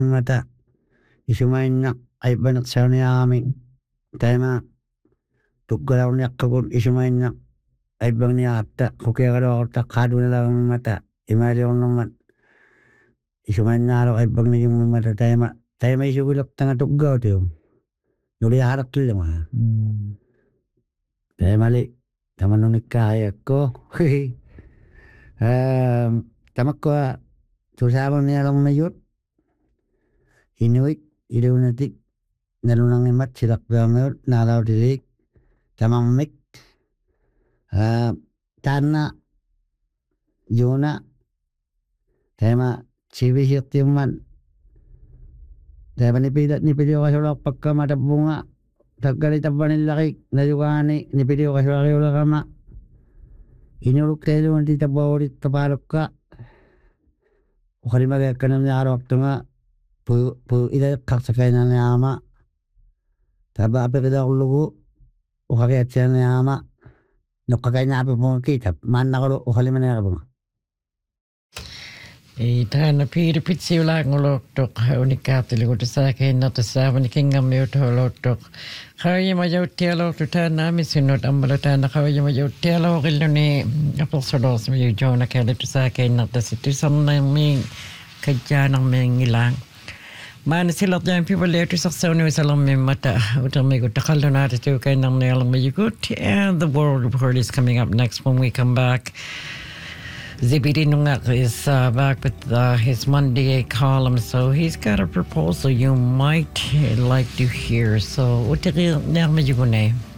mata isumainna aibanak sauniami taima tuggalauniaqqagun isumainna aibagniaqatta kukiagaluaqorta qaadunalagamata imaaliornermat isumainnaalo aibagnigimmata taima isugilaqtanga tuggautiu nuliaqaraqillama taimali tamanunikkaayakko tamakko tusaavanialornayut inuit iluunatik nalunangimat silaqpiarniut naalautilik tamammik taanna yuuna taima sivisiqtiumman taima nipiliuqasularpakkama tappunga takkali tappanillaqik nayugaani nipiliuqasulariulaqama inuluk tailuunti tapaulit tapaalukka uqalimageakkanamniaqaluartunga pu ilaqqarsakainaniaama taba apiqilaqullugu uqaqiatsianiaama nuqqakainaapipunga maannaqulu uqalimaneaqapunga Tana Peter Pitsiulangoloktok unikkaattilikutusaakiinnartussaavanikingammiutholottok qauyimajauttиалоорту тааннаамисуннут аммалутаана qauyimajauttиалоориллуни аперсолоорсмиу жоона калитусаакииннартаситтусарнэрмиин каджаанармиангилаан маанасилэртаан пивалеутусарсауниусалэрмиммата утермигу тақаллунаататуукаиннарниалэрмигут and the world report is coming up next when we come back. Zibidi Nungak is back with his Monday column, so he's got a proposal you might like to hear. So, what do you